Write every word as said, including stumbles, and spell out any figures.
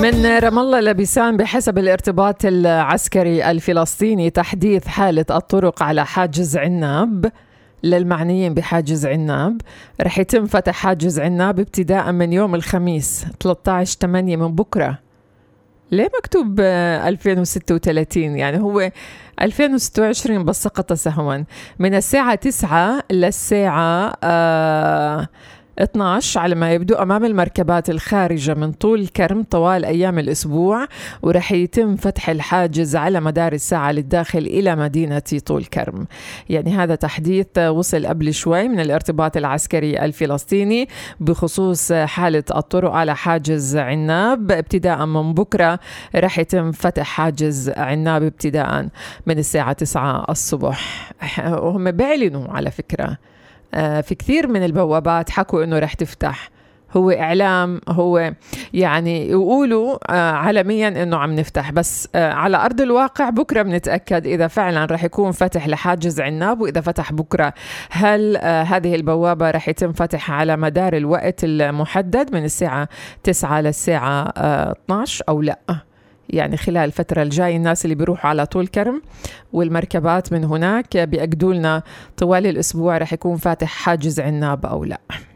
من رام الله لبيسان. بحسب الارتباط العسكري الفلسطيني تحديث حالة الطرق على حاجز عناب للمعنيين بحاجز عناب رح يتم فتح حاجز عناب ابتداء من يوم الخميس ثلاثة عشر ثمانية من بكرة. ليه مكتوب ألفين وستة وثلاثين؟ يعني هو ألفين وستة وعشرين بس سقط سهوا. من الساعة تسعة للساعة آه اثني عشر على ما يبدو أمام المركبات الخارجة من طول كرم طوال أيام الأسبوع، ورح يتم فتح الحاجز على مدار الساعة للداخل إلى مدينة طول كرم. يعني هذا تحديث وصل قبل شوي من الارتباط العسكري الفلسطيني بخصوص حالة الطرق على حاجز عناب. ابتداء من بكرة رح يتم فتح حاجز عناب ابتداء من الساعة تسعة الصبح. وهم بيعلنوا على فكرة في كثير من البوابات حكوا إنه رح تفتح، هو إعلام، هو يعني يقولوا عالميا إنه عم نفتح، بس على أرض الواقع بكرة بنتأكد إذا فعلا رح يكون فتح لحاجز عناب. وإذا فتح بكرة هل هذه البوابة رح يتم فتحها على مدار الوقت المحدد من الساعة تسعة للساعة اثني عشر أو لأ؟ يعني خلال الفترة الجاية الناس اللي بيروحوا على طول كرم والمركبات من هناك بيأكدوا لنا طوال الأسبوع رح يكون فاتح حاجز عناب أو لا.